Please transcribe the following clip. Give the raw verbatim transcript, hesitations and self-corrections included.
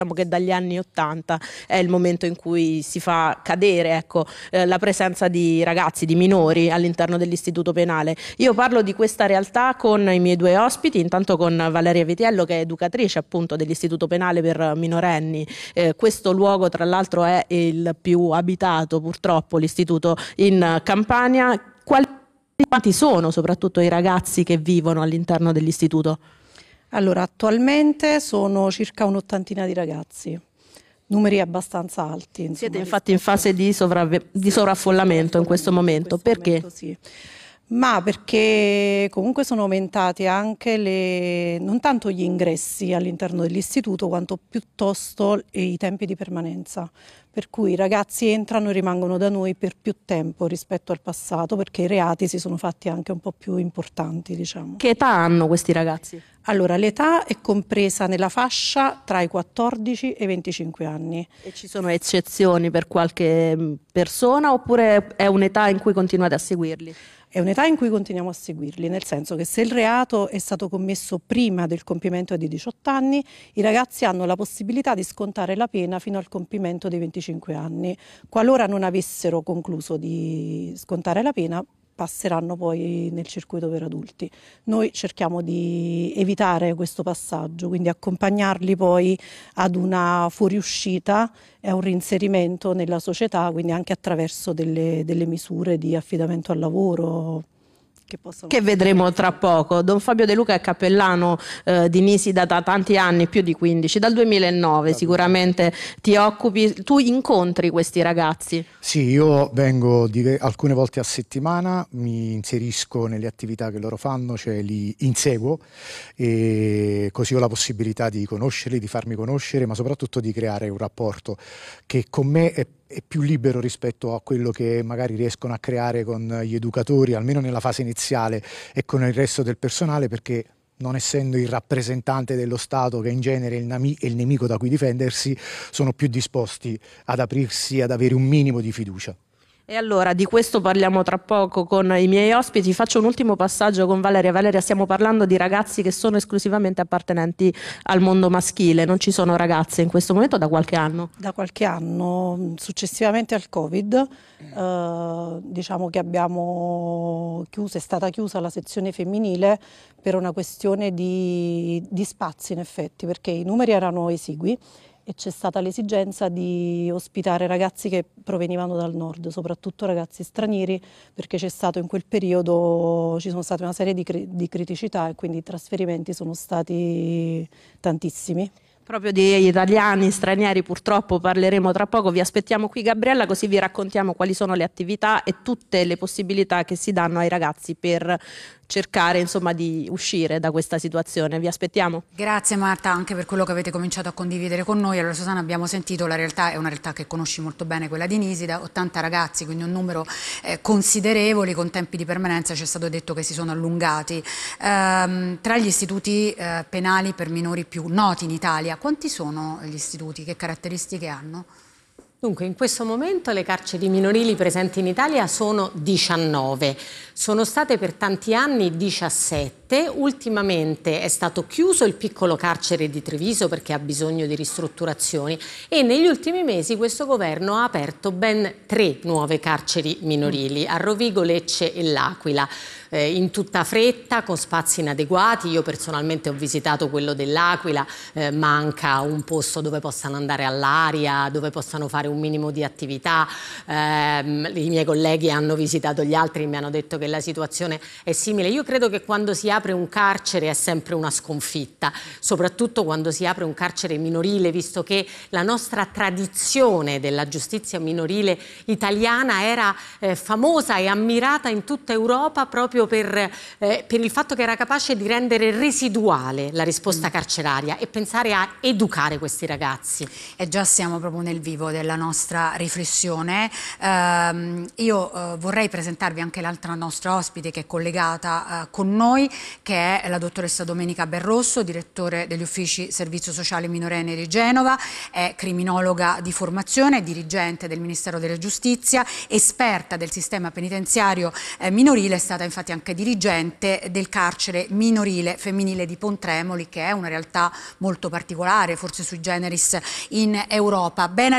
Diciamo che dagli anni ottanta è il momento in cui si fa cadere, ecco, eh, la presenza di ragazzi, di minori all'interno dell'istituto penale. Io parlo di questa realtà con i miei due ospiti, intanto con Valeria Vitiello, che è educatrice appunto dell'istituto penale per minorenni. Eh, questo luogo tra l'altro è il più abitato, purtroppo, l'istituto in Campania. Quali, quanti sono soprattutto i ragazzi che vivono all'interno dell'istituto? Allora, attualmente sono circa un'ottantina di ragazzi, numeri abbastanza alti. Insomma, Siete infatti in fase di, di sovraffollamento in questo momento, in questo perché? Momento, sì. Ma perché comunque sono aumentati anche le, non tanto gli ingressi all'interno dell'istituto quanto piuttosto i tempi di permanenza, per cui i ragazzi entrano e rimangono da noi per più tempo rispetto al passato, perché i reati si sono fatti anche un po' più importanti, diciamo. Che età hanno questi ragazzi? Allora, l'età è compresa nella fascia tra i quattordici e i venticinque anni. E ci sono eccezioni per qualche persona oppure è un'età in cui continuate a seguirli? È un'età in cui continuiamo a seguirli, nel senso che se il reato è stato commesso prima del compimento di diciotto anni, i ragazzi hanno la possibilità di scontare la pena fino al compimento dei venticinque anni. Qualora non avessero concluso di scontare la pena, passeranno poi nel circuito per adulti. Noi cerchiamo di evitare questo passaggio, quindi accompagnarli poi ad una fuoriuscita e a un reinserimento nella società, quindi anche attraverso delle, delle misure di affidamento al lavoro. Che, che vedremo tra poco. Don Fabio De Luca è cappellano eh, di Nisida da tanti anni, più di quindici, dal duemilanove sicuramente ti occupi, tu incontri questi ragazzi? Sì, io vengo di, alcune volte a settimana, mi inserisco nelle attività che loro fanno, cioè li inseguo e così ho la possibilità di conoscerli, di farmi conoscere, ma soprattutto di creare un rapporto che con me è è più libero rispetto a quello che magari riescono a creare con gli educatori, almeno nella fase iniziale, e con il resto del personale, perché non essendo il rappresentante dello Stato, che in genere è il, è il nemico da cui difendersi, sono più disposti ad aprirsi, ad avere un minimo di fiducia. E allora di questo parliamo tra poco con i miei ospiti. Faccio un ultimo passaggio con Valeria. Valeria, stiamo parlando di ragazzi che sono esclusivamente appartenenti al mondo maschile, non ci sono ragazze in questo momento da qualche anno? Da qualche anno, successivamente al Covid, eh, diciamo che abbiamo chiuso, è stata chiusa la sezione femminile per una questione di, di spazi in effetti, perché i numeri erano esigui e c'è stata l'esigenza di ospitare ragazzi che provenivano dal nord, soprattutto ragazzi stranieri, perché c'è stato in quel periodo, ci sono state una serie di, di criticità e quindi i trasferimenti sono stati tantissimi. Proprio di italiani, stranieri, purtroppo parleremo tra poco. Vi aspettiamo qui, Gabriella, così vi raccontiamo quali sono le attività e tutte le possibilità che si danno ai ragazzi per cercare insomma di uscire da questa situazione. Vi aspettiamo. Grazie Marta anche per quello che avete cominciato a condividere con noi. Allora Susanna, abbiamo sentito, la realtà è una realtà che conosci molto bene, quella di Nisida, ottanta ragazzi, quindi un numero eh, considerevole, con tempi di permanenza ci è stato detto che si sono allungati. Ehm, tra gli istituti eh, penali per minori più noti in Italia, quanti sono gli istituti? Che caratteristiche hanno? Dunque, in questo momento le carceri minorili presenti in Italia sono diciannove, sono state per tanti anni diciassette, ultimamente è stato chiuso il piccolo carcere di Treviso perché ha bisogno di ristrutturazioni e negli ultimi mesi questo governo ha aperto ben tre nuove carceri minorili, a Rovigo, Lecce e L'Aquila. Eh, in tutta fretta, con spazi inadeguati. Io personalmente ho visitato quello dell'Aquila, eh, manca un posto dove possano andare all'aria, dove possano fare un minimo di attività. Eh, I miei colleghi hanno visitato gli altri e mi hanno detto che la situazione è simile. Io credo che quando si apre un carcere è sempre una sconfitta, soprattutto quando si apre un carcere minorile, visto che la nostra tradizione della giustizia minorile italiana era eh, famosa e ammirata in tutta Europa proprio Per, eh, per il fatto che era capace di rendere residuale la risposta carceraria e pensare a educare questi ragazzi. E già siamo proprio nel vivo della nostra riflessione. Eh, io eh, vorrei presentarvi anche l'altra nostra ospite che è collegata eh, con noi, che è la dottoressa Domenica Berrosso, direttore degli uffici servizio sociale minorenni di Genova, è criminologa di formazione, dirigente del Ministero della Giustizia, esperta del sistema penitenziario eh, minorile, è stata infatti anche dirigente del carcere minorile femminile di Pontremoli, che è una realtà molto particolare, forse sui generis in Europa. Ben